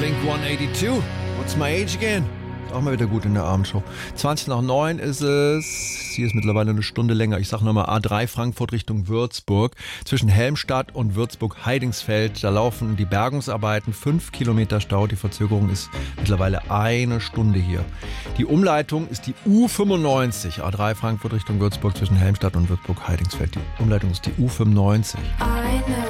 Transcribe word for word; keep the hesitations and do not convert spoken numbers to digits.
Blink hundertzweiundachtzig. What's my age again? Auch mal wieder gut in der Abendshow. zwanzig nach neun ist es. Hier ist mittlerweile eine Stunde länger. Ich sage nochmal A drei Frankfurt Richtung Würzburg. Zwischen Helmstadt und Würzburg-Heidingsfeld. Da laufen die Bergungsarbeiten. Fünf Kilometer Stau. Die Verzögerung ist mittlerweile eine Stunde hier. Die Umleitung ist die U fünfundneunzig. A drei Frankfurt Richtung Würzburg zwischen Helmstadt und Würzburg-Heidingsfeld. Die Umleitung ist die U fünfundneunzig.